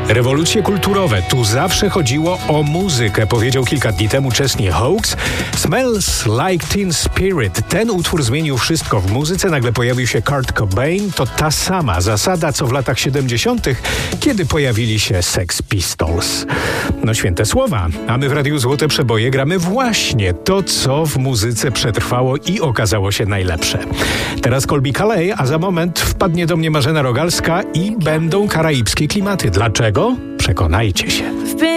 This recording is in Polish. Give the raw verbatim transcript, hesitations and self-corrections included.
Rewolucje kulturowe. Tu zawsze chodziło o muzykę, powiedział kilka dni temu Chesney Hawkes. Smells Like Teen Spirit. Ten utwór zmienił wszystko w muzyce. Nagle pojawił się Kurt Cobain. To ta sama zasada, co w latach siedemdziesiątych, kiedy pojawili się Sex Pistols. No święte słowa. A my w Radiu Złote Przeboje gramy właśnie to, co w muzyce przetrwało i okazało się najlepsze. Teraz Colbie Caillat, a za moment wpadnie do mnie Marzena Rogalska i będą karaibskie klimaty. Dlaczego? Przekonajcie się.